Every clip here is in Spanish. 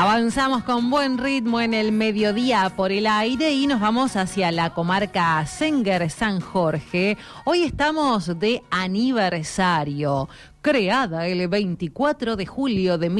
Avanzamos con buen ritmo en el mediodía por el aire y nos vamos hacia la comarca Senguer-San Jorge. Hoy estamos de aniversario. Creada el 24 de julio de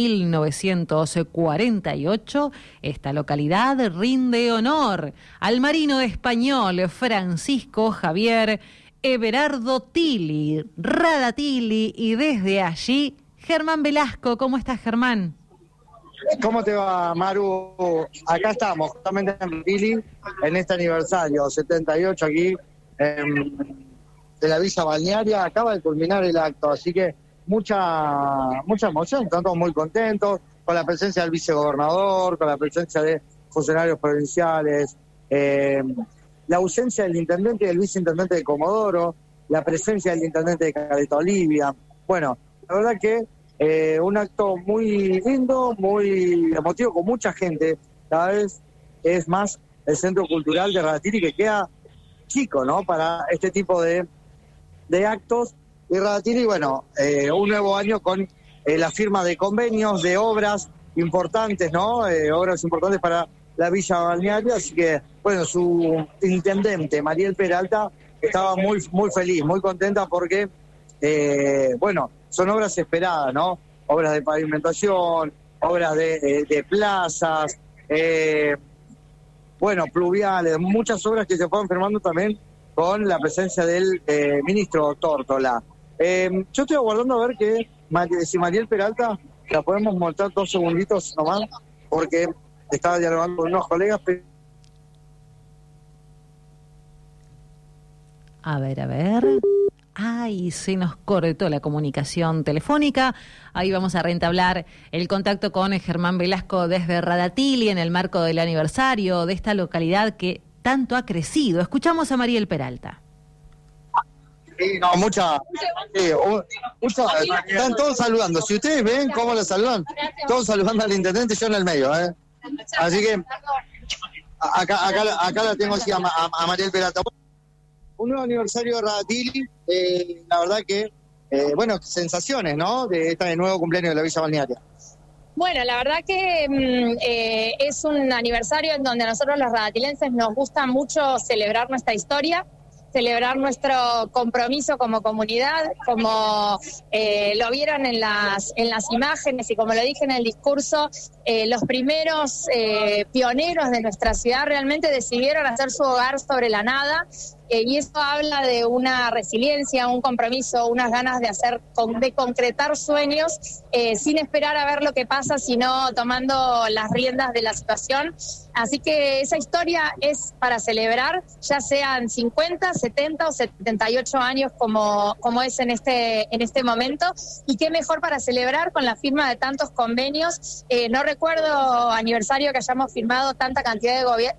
1948, esta localidad rinde honor al marino español Francisco Javier Everardo Tilly, Radatili, y desde allí, Germán Velasco. ¿Cómo estás, Germán? ¿Cómo te va, Maru? Acá estamos, justamente en Tilly, en este aniversario, 78 aquí, de la Villa Balnearia. Acaba de culminar el acto, así que mucha emoción, están todos muy contentos, con la presencia del vicegobernador, con la presencia de funcionarios provinciales, la ausencia del intendente y del viceintendente de Comodoro, la presencia del intendente de Caleta Olivia. Bueno, la verdad que un acto muy lindo, muy emotivo, con mucha gente. Cada vez es más el centro cultural de Radatili, que queda chico, ¿no?, para este tipo de actos. Y Radatili, bueno, un nuevo año con la firma de convenios, de obras importantes, ¿no? Obras importantes para la Villa Balnearia. Así que, bueno, su intendente, Mariel Peralta, estaba muy feliz, muy contenta porque, bueno, son obras esperadas, ¿no? Obras de pavimentación, obras de plazas, bueno, pluviales, muchas obras que se fueron firmando también con la presencia del ministro Tórtola. Yo estoy aguardando a ver si Mariel Peralta la podemos mostrar 2 segunditos nomás, porque estaba dialogando con unos colegas. A ver. Ay, se nos cortó la comunicación telefónica. Ahí vamos a reentablar el contacto con Germán Velasco desde Radatili en el marco del aniversario de esta localidad que tanto ha crecido. Escuchamos a Mariel Peralta. Sí, no, mucha, están todos saludando. Si ustedes ven cómo lo saludan, todos saludando al intendente, yo en el medio, Así que acá la tengo así a Mariel Peralta. Un nuevo aniversario de Radatili, la verdad que, bueno, sensaciones, ¿no?, de este nuevo cumpleaños de la Villa Balnearia. Bueno, la verdad que es un aniversario en donde a nosotros los radatilenses nos gusta mucho celebrar nuestra historia, celebrar nuestro compromiso como comunidad, como lo vieron en las imágenes y como lo dije en el discurso, los primeros pioneros de nuestra ciudad realmente decidieron hacer su hogar sobre la nada. Y eso habla de una resiliencia, un compromiso, unas ganas de concretar sueños sin esperar a ver lo que pasa, sino tomando las riendas de la situación. Así que esa historia es para celebrar, ya sean 50, 70 o 78 años como es en este momento. Y qué mejor para celebrar con la firma de tantos convenios. No recuerdo aniversario que hayamos firmado tanta cantidad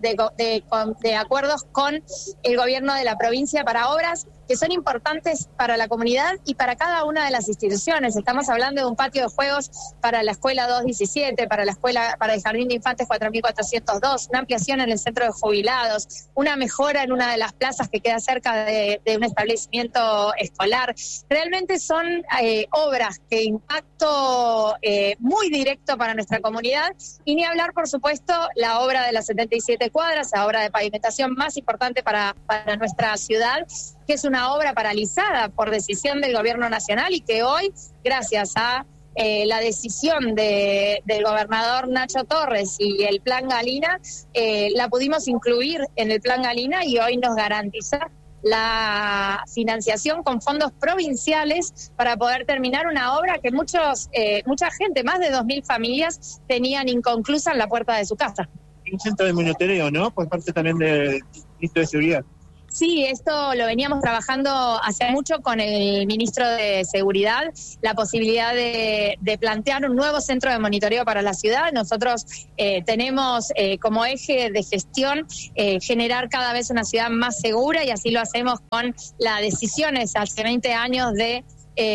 de acuerdos con el gobierno de la provincia para obras que son importantes para la comunidad y para cada una de las instituciones. Estamos hablando de un patio de juegos para la escuela 217, para el jardín de infantes 4402, una ampliación en el centro de jubilados, una mejora en una de las plazas que queda cerca de un establecimiento escolar. Realmente son obras que impacto muy directo para nuestra comunidad, y ni hablar, por supuesto, la obra de las 77 cuadras, la obra de pavimentación más importante para nuestra ciudad, que es una obra paralizada por decisión del gobierno nacional y que hoy, gracias a la decisión del gobernador Nacho Torres y el Plan Galina, la pudimos incluir en el Plan Galina y hoy nos garantiza la financiación con fondos provinciales para poder terminar una obra que mucha gente, más de 2.000 familias, tenían inconclusa en la puerta de su casa. Un centro de monitoreo, ¿no? Por parte también del ministro de Seguridad. Sí, esto lo veníamos trabajando hace mucho con el ministro de Seguridad, la posibilidad de plantear un nuevo centro de monitoreo para la ciudad. Nosotros tenemos como eje de gestión generar cada vez una ciudad más segura, y así lo hacemos con las decisiones hace 20 años de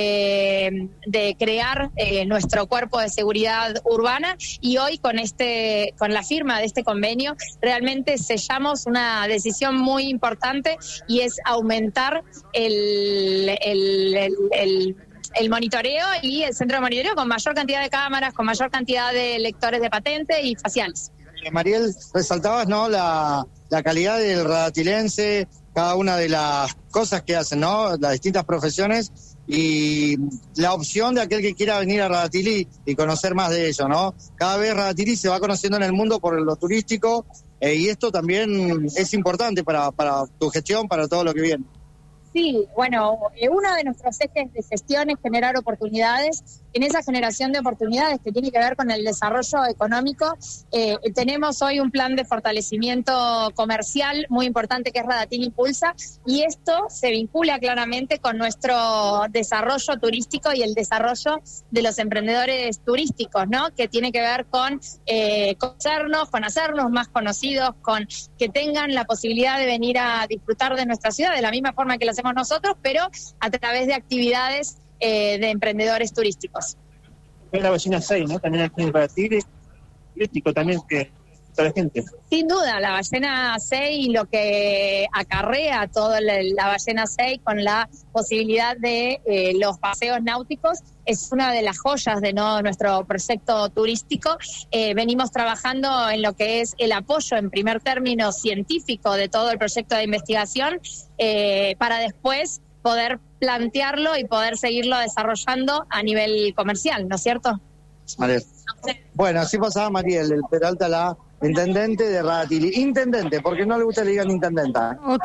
crear nuestro cuerpo de seguridad urbana, y hoy con la firma de este convenio realmente sellamos una decisión muy importante, y es aumentar el monitoreo y el centro de monitoreo con mayor cantidad de cámaras, con mayor cantidad de lectores de patente y faciales. Mariel, resaltabas, ¿no?, la calidad del radatilense, cada una de las cosas que hacen, ¿no?, las distintas profesiones y la opción de aquel que quiera venir a Radatili y conocer más de ello, ¿no? Cada vez Radatili se va conociendo en el mundo por lo turístico y esto también es importante para tu gestión, para todo lo que viene. Sí, bueno, uno de nuestros ejes de gestión es generar oportunidades. En esa generación de oportunidades que tiene que ver con el desarrollo económico, tenemos hoy un plan de fortalecimiento comercial muy importante que es Radatili Impulsa, y esto se vincula claramente con nuestro desarrollo turístico y el desarrollo de los emprendedores turísticos, ¿no? Que tiene que ver con conocernos, con hacernos más conocidos, con que tengan la posibilidad de venir a disfrutar de nuestra ciudad de la misma forma que lo hacemos nosotros, pero a través de actividades de emprendedores turísticos. Es la ballena 6, ¿no? También aquí en Radatili, turístico también, que toda la gente. Sin duda, la ballena 6 y lo que acarrea toda la ballena 6 con la posibilidad de los paseos náuticos es una de las joyas de nuestro proyecto turístico. Venimos trabajando en lo que es el apoyo en primer término científico de todo el proyecto de investigación para después poder plantearlo y poder seguirlo desarrollando a nivel comercial, ¿no es cierto? Mariel. Bueno, así pasaba Mariel, el Peralta, la intendente de Radatili. Intendente, porque no le gusta que le digan intendenta. Ok.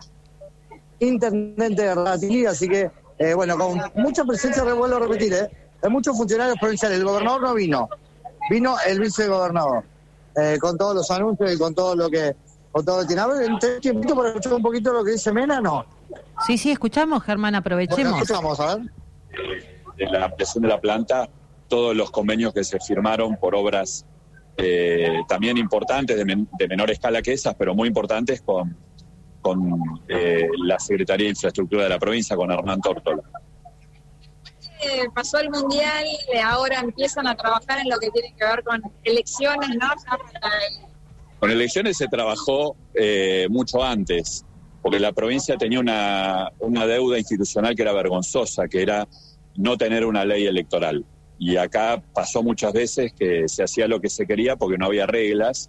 Intendente de Radatili, así que, bueno, con mucha presencia, vuelvo a repetir, de muchos funcionarios provinciales. El gobernador no vino, vino el vicegobernador, con todos los anuncios y con todo lo que tiene. A ver, tiempito para escuchar un poquito lo que dice Mena, ¿no? Sí, escuchamos, Germán, aprovechemos. Bueno, escuchamos, a ver. De la ampliación de la planta, todos los convenios que se firmaron por obras también importantes, de menor escala que esas, pero muy importantes con la Secretaría de Infraestructura de la provincia, con Hernán Tórtola. Pasó el Mundial, ahora empiezan a trabajar en lo que tiene que ver con elecciones, ¿no? Con elecciones se trabajó mucho antes, porque la provincia tenía una deuda institucional que era vergonzosa, que era no tener una ley electoral. Y acá pasó muchas veces que se hacía lo que se quería porque no había reglas.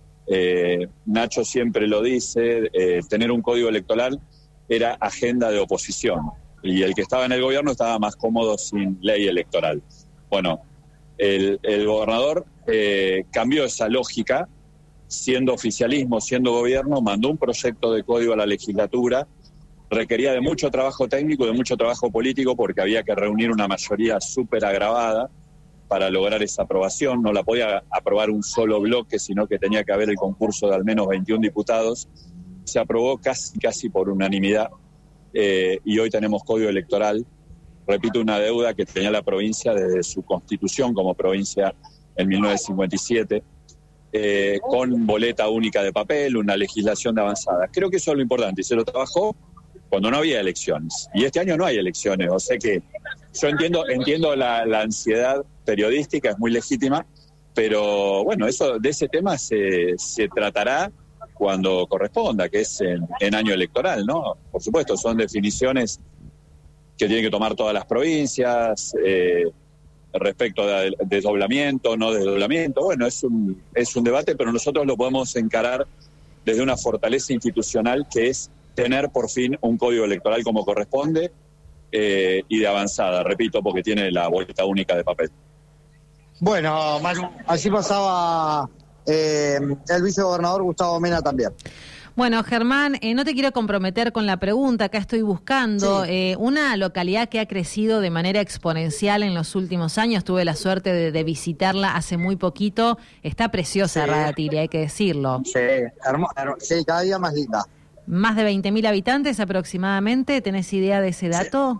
Nacho siempre lo dice, tener un código electoral era agenda de oposición. Y el que estaba en el gobierno estaba más cómodo sin ley electoral. Bueno, el gobernador cambió esa lógica, siendo oficialismo, siendo gobierno, mandó un proyecto de código a la legislatura. Requería de mucho trabajo técnico, de mucho trabajo político, porque había que reunir una mayoría súper agravada para lograr esa aprobación. No la podía aprobar un solo bloque, sino que tenía que haber el concurso de al menos 21 diputados. Se aprobó casi por unanimidad y hoy tenemos código electoral. Repito, una deuda que tenía la provincia desde su constitución como provincia en 1957, con boleta única de papel, una legislación de avanzada. Creo que eso es lo importante y se lo trabajó cuando no había elecciones. Y este año no hay elecciones, o sea que yo entiendo la ansiedad periodística, es muy legítima, pero bueno, de ese tema se tratará cuando corresponda, que es en año electoral, ¿no? Por supuesto, son definiciones que tienen que tomar todas las provincias, respecto de desdoblamiento, no desdoblamiento. Bueno, es un debate, pero nosotros lo podemos encarar desde una fortaleza institucional que es tener por fin un código electoral como corresponde y de avanzada, repito, porque tiene la boleta única de papel. Bueno, Manu, así pasaba el vicegobernador Gustavo Mena también. Bueno, Germán, no te quiero comprometer con la pregunta, acá estoy buscando una localidad que ha crecido de manera exponencial en los últimos años. Tuve la suerte de visitarla hace muy poquito. Está preciosa Radatili, hay que decirlo. Sí, cada día más linda. Más de 20.000 habitantes aproximadamente, ¿tenés idea de ese dato?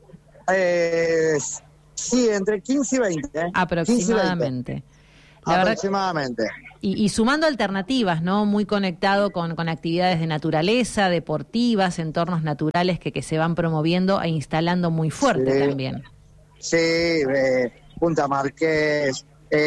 Sí, entre 15 y 20. Aproximadamente. 15 y 20. Aproximadamente. Y sumando alternativas, ¿no? Muy conectado con actividades de naturaleza, deportivas, entornos naturales que se van promoviendo e instalando muy fuerte también. Sí, Punta Marqués,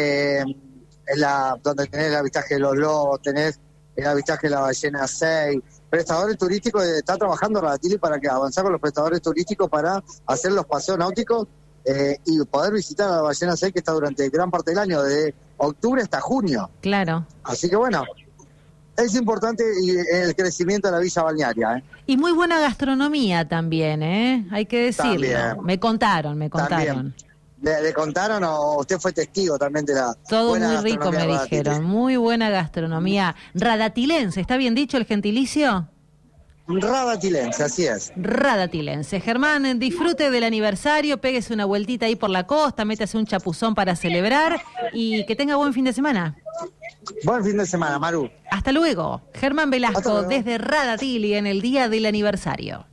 donde tenés el avistaje de los lobos, tenés el avistaje de la ballena 6. Prestadores turísticos, está trabajando Radatili para que avanzar con los prestadores turísticos para hacer los paseos náuticos y poder visitar a la Ballena Azul, que está durante gran parte del año, desde octubre hasta junio. Claro. Así que bueno, es importante el crecimiento de la Villa Balnearia. Y muy buena gastronomía también, hay que decirlo. También. Me contaron. También. ¿Le contaron o usted fue testigo también de la Todo buena muy rico, me gastronomía dijeron. Muy buena gastronomía. Radatilense, ¿está bien dicho el gentilicio? Radatilense, así es. Radatilense. Germán, disfrute del aniversario, péguese una vueltita ahí por la costa, métase un chapuzón para celebrar y que tenga buen fin de semana. Buen fin de semana, Maru. Hasta luego. Germán Velasco, desde Radatili, en el día del aniversario.